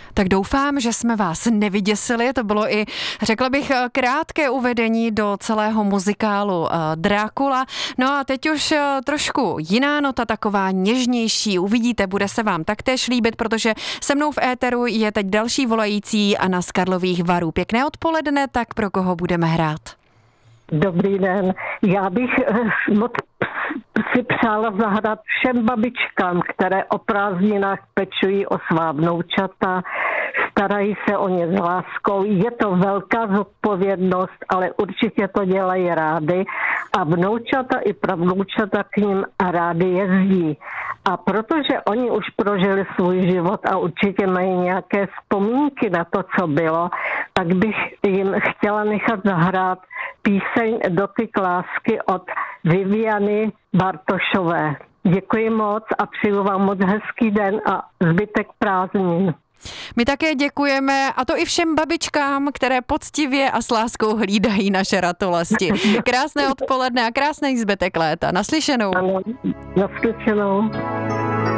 Tak doufám, že jsme vás nevyděsili, to bylo i, řekla bych, krátké uvedení do celého muzikálu Drákula. No a teď už trošku jiná nota, taková něžnější, uvidíte, bude se vám taktéž líbit, protože se mnou v éteru je teď další volající Anna z Karlových Varů. Pěkné odpoledne, tak pro koho budeme hrát? Dobrý den. Já bych moc si přála zahrát všem babičkám, které o prázdninách pečují o svá vnoučata, starají se o ně s láskou. Je to velká zodpovědnost, ale určitě to dělají rády a vnoučata i pravnoučata k ním rády jezdí. A protože oni už prožili svůj život a určitě mají nějaké vzpomínky na to, co bylo, tak bych jim chtěla nechat zahrát píseň Dotyk lásky od Viviany Bartošové. Děkuji moc a přeju vám moc hezký den a zbytek prázdnin. My také děkujeme, a to i všem babičkám, které poctivě a s láskou hlídají naše ratolesti. Krásné odpoledne a krásný zbytek léta. Naslyšenou. Ano, naslyšenou.